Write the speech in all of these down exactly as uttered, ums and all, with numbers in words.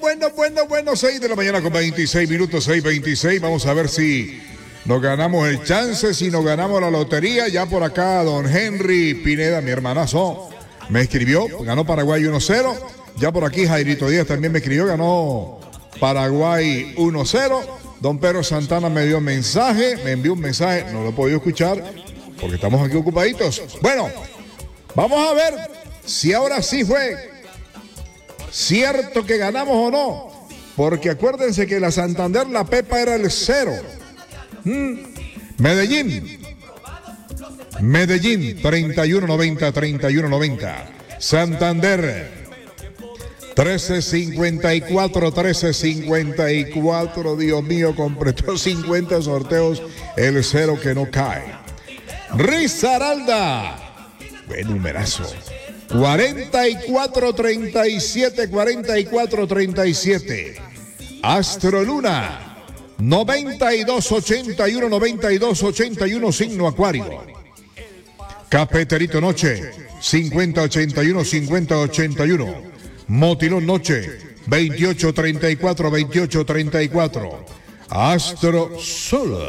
bueno, bueno, bueno, seis de la mañana con veintiséis minutos, seis veintiséis. Vamos a ver si nos ganamos el chance, si nos ganamos la lotería. Ya por acá don Henry Pineda, mi hermanazo, me escribió, ganó Paraguay uno cero. Ya por aquí Jairito Díaz también me escribió, ganó Paraguay uno cero. Don Pedro Santana me dio un mensaje, me envió un mensaje, no lo he podido escuchar porque estamos aquí ocupaditos. Bueno, vamos a ver si ahora sí fue cierto que ganamos o no, porque acuérdense que la Santander, la Pepa era el cero. Hmm. Medellín, Medellín, treinta y uno noventa, treinta y uno noventa. Santander, trece cincuenta y cuatro, trece cincuenta y cuatro. Dios mío, completó cincuenta sorteos, el cero que no cae. Risaralda, buen numerazo. cuarenta y cuatro treinta y siete, cuarenta y cuatro treinta y siete. Astroluna, noventa y dos ochenta y uno, noventa y dos ochenta y uno, signo Acuario. Cafeterito Noche, cincuenta ochenta y uno, cincuenta ochenta y uno. Motilón Noche, veintiocho treinta y cuatro, veintiocho treinta y cuatro. Astro Sol,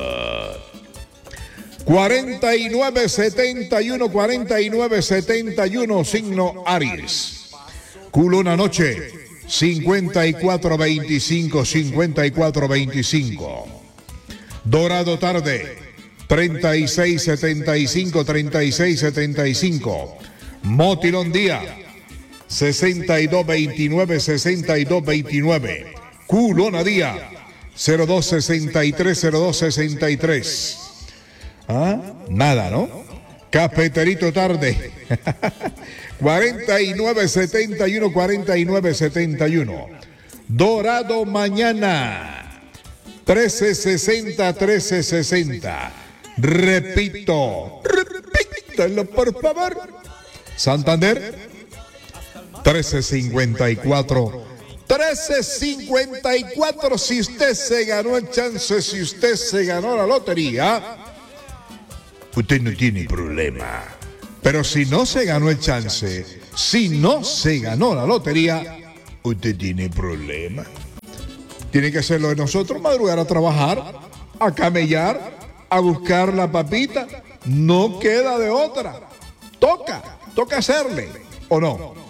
cuarenta y nueve setenta y uno, cuarenta y nueve setenta y uno, signo Aries. Culona Noche, cincuenta y cuatro veinticinco, cincuenta y cuatro veinticinco. Dorado Tarde, treinta y seis setenta y cinco, treinta y seis setenta y cinco. Motilón Día, sesenta y dos veintinueve, sesenta y dos veintinueve. Culona Día, cero dos sesenta y tres, cero dos sesenta y tres. ¿Ah? Nada, ¿no? Cafeterito Tarde, cuarenta y nueve setenta y uno, cuarenta y nueve setenta y uno. Dorado Mañana, trece sesenta, trece sesenta. Repito, repítalo por favor. Santander, trece cincuenta y cuatro, trece cincuenta y cuatro. Si usted se ganó el chance, si usted se ganó la lotería, usted no tiene problema. Pero si no se ganó el chance, si no se ganó la lotería, usted tiene problema. Tiene que hacerlo de nosotros, madrugar a trabajar, a camellar, a buscar la papita. No queda de otra. Toca, toca hacerle, ¿o no?